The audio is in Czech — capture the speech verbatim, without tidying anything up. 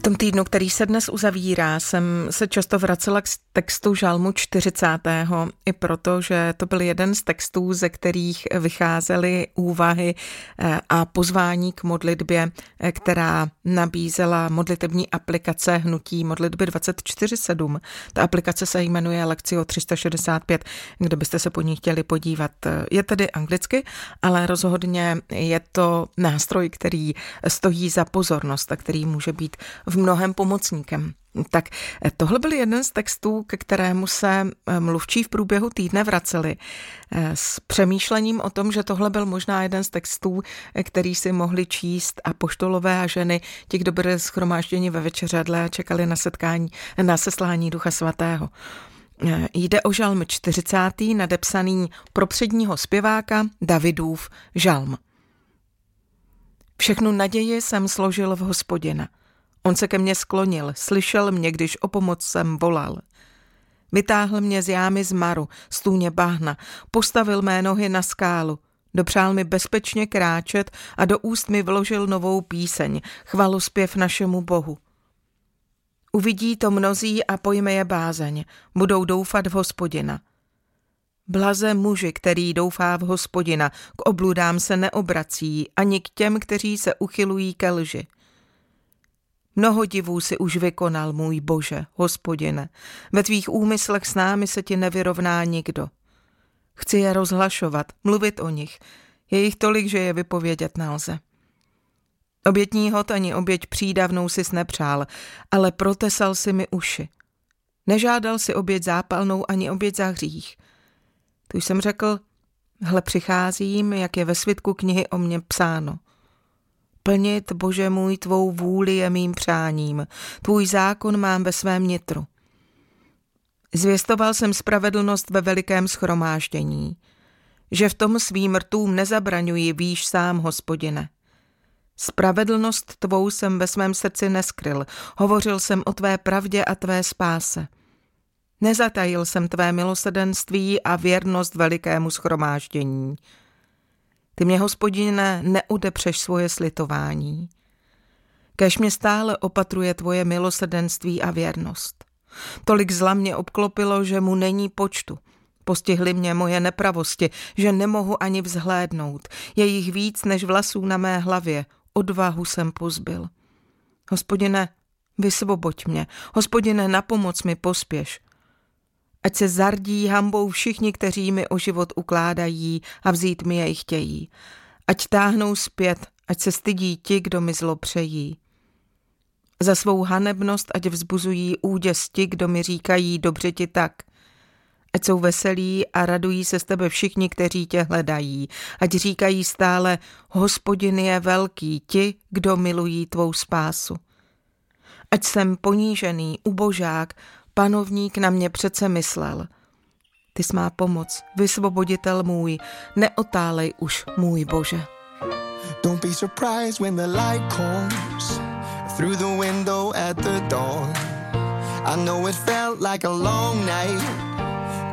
V tom týdnu, který se dnes uzavírá, jsem se často vracela k textu Žalmu čtyřicátého i proto, že to byl jeden z textů, ze kterých vycházely úvahy a pozvání k modlitbě, která nabízela modlitební aplikace Hnutí modlitby dvacet čtyři sedm. Ta aplikace se jmenuje Lectio tři sta šedesát pět, kde byste se po ní chtěli podívat. Je tedy anglicky, ale rozhodně je to nástroj, který stojí za pozornost a který může být v mnohem pomocníkem. Tak tohle byl jeden z textů, ke kterému se mluvčí v průběhu týdne vraceli s přemýšlením o tom, že tohle byl možná jeden z textů, který si mohli číst apoštolové a ženy, ti, kdo byli shromážděni ve večeřadle a čekali na setkání, na seslání Ducha Svatého. Jde o žalm čtyřicátý, nadepsaný pro předního zpěváka Davidův žalm. Všechnu naději jsem složil v Hospodina. On se ke mně sklonil, slyšel mě, když o pomoc jsem volal. Vytáhl mě z jámy zmaru, z tůně bahna, postavil mé nohy na skálu, dopřál mi bezpečně kráčet a do úst mi vložil novou píseň, chvaluspěv našemu Bohu. Uvidí to mnozí a pojme je bázeň, budou doufat v Hospodina. Blaze muži, který doufá v Hospodina, k obludám se neobrací, ani k těm, kteří se uchylují ke lži. Mnoho divů si už vykonal, můj Bože, Hospodine. Ve tvých úmyslech s námi se ti nevyrovná nikdo. Chci je rozhlašovat, mluvit o nich. Je jich tolik, že je vypovědět nelze. Obětní hod ani oběť přídavnou sis nepřál, ale protesal si mi uši. Nežádal si oběť zápalnou ani oběť za hřích. Tu jsem řekl, hle přicházím, jak je ve svitku knihy o mně psáno. Plnit, Bože můj, tvou vůli je mým přáním, tvůj zákon mám ve svém nitru. Zvěstoval jsem spravedlnost ve velikém shromáždění, že v tom svým rtům nezabraňuji, víš sám, Hospodine. Spravedlnost tvou jsem ve svém srdci neskryl, hovořil jsem o tvé pravdě a tvé spáse. Nezatajil jsem tvé milosrdenství a věrnost velikému shromáždění. Ty mě, Hospodine, neodepřeš svoje slitování. Kéž mě stále opatruje tvoje milosrdenství a věrnost. Tolik zla mě obklopilo, že mu není počtu. Postihly mě moje nepravosti, že nemohu ani vzhlédnout. Je jich víc než vlasů na mé hlavě. Odvahu jsem pozbyl. Hospodine, vysvoboď mě. Hospodine, na pomoc mi pospěš. Ať se zardí hanbou všichni, kteří mi o život ukládají a vzít mi jej chtějí. Ať táhnou zpět, ať se stydí ti, kdo mi zlo přejí. Za svou hanebnost ať vzbuzují úděs ti, kdo mi říkají dobře ti tak. Ať jsou veselí a radují se z tebe všichni, kteří tě hledají. Ať říkají stále, Hospodin je velký, ti, kdo milují tvou spásu. Ať jsem ponížený, ubožák, panovník na mě přece myslel. Ty jsi má pomoc, vysvoboditel můj, neotálej už, můj Bože. Don't be surprised when the light comes through the window at the dawn. I know it felt like a long night,